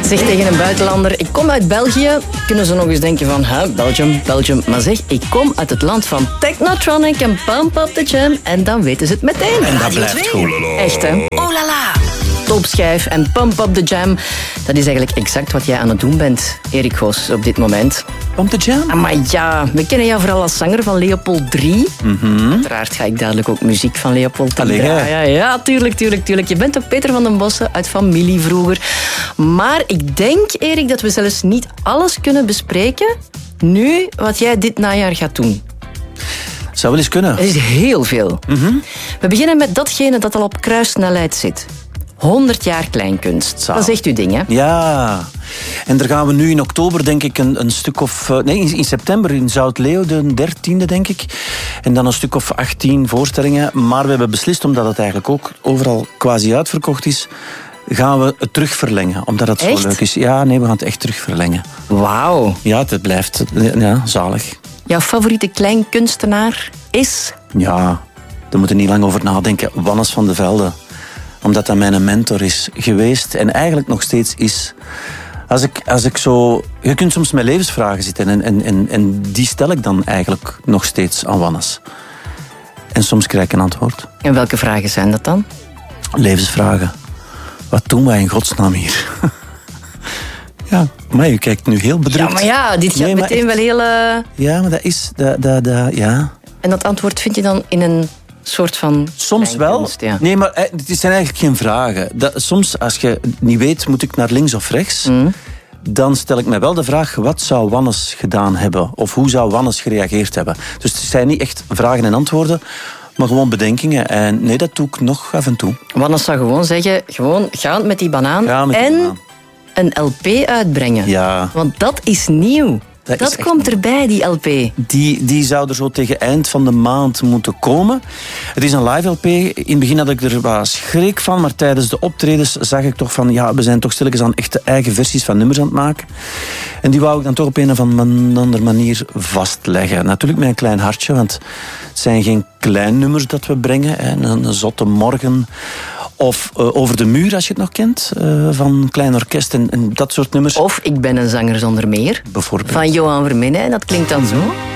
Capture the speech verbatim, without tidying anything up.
Zeg tegen een buitenlander, ik kom uit België. Kunnen ze nog eens denken van, huh, Belgium, Belgium. Maar zeg, ik kom uit het land van Technotronic en Pump Up The Jam. En dan weten ze het meteen. En dat blijft goed. Echt, hè? Oh la la. Topschijf en Pump Up The Jam. Dat is eigenlijk exact wat jij aan het doen bent, Erik Goos, op dit moment. Pump The Jam? Ah, maar ja, we kennen jou vooral als zanger van Leopold drie. Mm-hmm. Uiteraard ga ik dadelijk ook muziek van Leopold drie draaien. Ja, ja, tuurlijk, tuurlijk, tuurlijk. Je bent ook Peter van den Bossen uit Familie vroeger. Maar ik denk, Erik, dat we zelfs niet alles kunnen bespreken nu wat jij dit najaar gaat doen. Zou wel eens kunnen. Het is heel veel. Mm-hmm. We beginnen met datgene dat al op kruissnelheid zit. honderd jaar kleinkunst. Zo. Dat is echt uw ding, hè? Ja. En daar gaan we nu in oktober, denk ik, een, een stuk of... Uh, nee, in, in september in Zout-Leeuw, de dertiende, denk ik. En dan een stuk of achttien voorstellingen. Maar we hebben beslist, omdat het eigenlijk ook overal quasi uitverkocht is, gaan we het terug verlengen. Omdat het echt? zo leuk is. Ja, nee, we gaan het echt terug verlengen. Wauw. Ja, het blijft ja, zalig. Jouw favoriete kleinkunstenaar is? Ja, daar moet je niet lang over nadenken. Wannes van de Velde. Omdat dat mijn mentor is geweest en eigenlijk nog steeds is. Als ik, als ik zo... Je kunt soms met levensvragen zitten en, en, en, en die stel ik dan eigenlijk nog steeds aan Wannes. En soms krijg ik een antwoord. En welke vragen zijn dat dan? Levensvragen. Wat doen wij in godsnaam hier? Ja, maar u kijkt nu heel bedrukt. Ja, maar ja, dit gaat Nee, maar meteen echt... wel heel... Uh... Ja, maar dat is... Dat, dat, dat, ja. En dat antwoord vind je dan in een soort van... Soms wel. Ja. Nee, maar het zijn eigenlijk geen vragen. Dat, soms, als je niet weet, moet ik naar links of rechts... Mm. Dan stel ik me wel de vraag, wat zou Wannes gedaan hebben? Of hoe zou Wannes gereageerd hebben? Dus het zijn niet echt vragen en antwoorden, maar gewoon bedenkingen. En nee, dat doe ik nog af en toe. Wannes zou gewoon zeggen, gewoon gaan met die banaan Gaan met die en banaan. een L P uitbrengen. Ja. Want dat is nieuw. Dat Dat, is echt komt nieuw. erbij, die L P. Die, die zou er zo tegen eind van de maand moeten komen. Het is een live L P. In het begin had ik er wat schrik van, maar tijdens de optredens zag ik toch van, ja, we zijn toch stilletjes aan echte eigen versies van nummers aan het maken. En die wou ik dan toch op een of andere manier vastleggen. Natuurlijk met een klein hartje, want het zijn geen klein nummers dat we brengen. Hè. Een, een zotte morgen. Of uh, Over de muur, als je het nog kent, uh, van Klein Orkest en, en dat soort nummers. Of Ik ben een zanger zonder meer, Bijvoorbeeld. van Johan Vermenne. En dat klinkt dan zo.